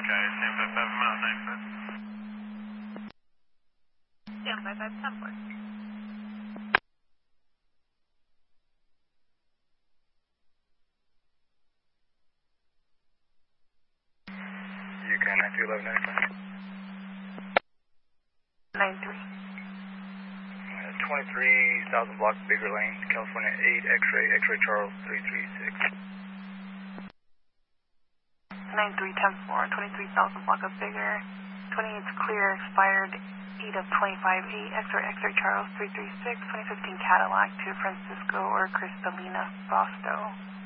stand by 5 miles, 95. Stand by 5, 10 4. UK 9311 93. 23,000 block Bigger Lane, California 8 X-ray, X-ray Charles 336. 93 10 4, 23,000 block of Bigger. 28's clear, expired 8 of 25, 8 X-ray, X-ray Charles 336, 2015 Cadillac to Francisco or Cristalina, Boston.